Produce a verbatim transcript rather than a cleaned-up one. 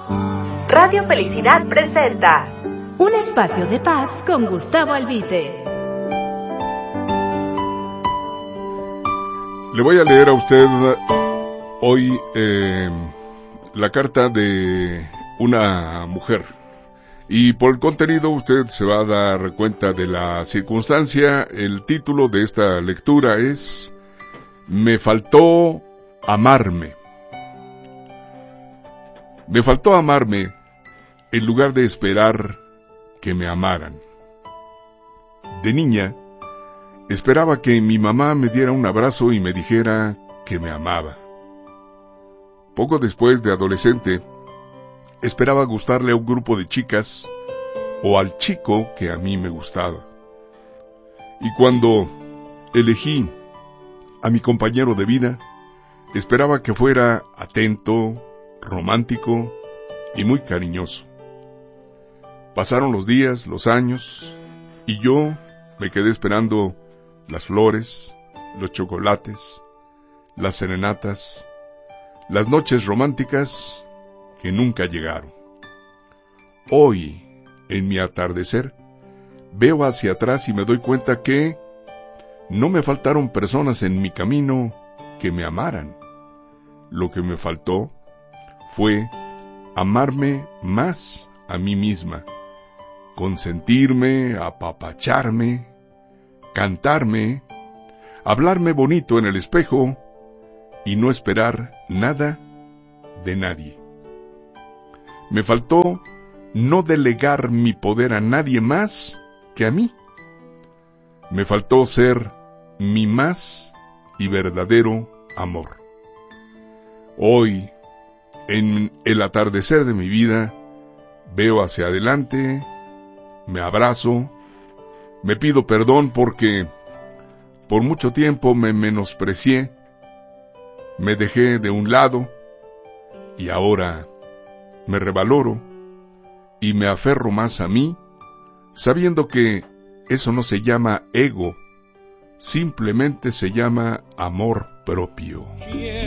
Radio Felicidad presenta Un espacio de paz con Gustavo Albite. Le voy a leer a usted hoy eh, la carta de una mujer. Y por el contenido usted se va a dar cuenta de la circunstancia. El título de esta lectura es Me faltó amarme. Me faltó amarme en lugar de esperar que me amaran. De niña, esperaba que mi mamá me diera un abrazo y me dijera que me amaba. Poco después de adolescente, esperaba gustarle a un grupo de chicas o al chico que a mí me gustaba. Y cuando elegí a mi compañero de vida, esperaba que fuera atento, romántico y muy cariñoso. Pasaron los días, los años, y yo me quedé esperando las flores, los chocolates, las serenatas, las noches románticas que nunca llegaron. Hoy, en mi atardecer, veo hacia atrás y me doy cuenta que no me faltaron personas en mi camino que me amaran. Lo que me faltó fue amarme más a mí misma, consentirme, apapacharme, cantarme, hablarme bonito en el espejo y no esperar nada de nadie. Me faltó no delegar mi poder a nadie más que a mí. Me faltó ser mi más y verdadero amor. Hoy, en el atardecer de mi vida, veo hacia adelante, me abrazo, me pido perdón porque por mucho tiempo me menosprecié, me dejé de un lado y ahora me revaloro y me aferro más a mí, sabiendo que eso no se llama ego, simplemente se llama amor propio.